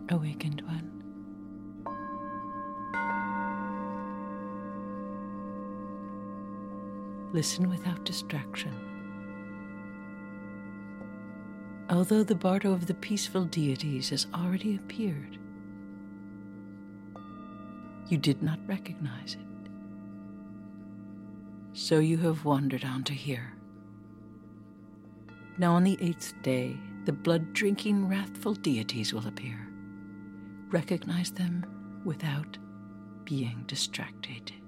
awakened one. Listen without distraction. Although the Bardo of the peaceful deities has already appeared, you did not recognize it. So you have wandered on to here. Now on the 8th day, the blood-drinking, wrathful deities will appear. Recognize them without being distracted.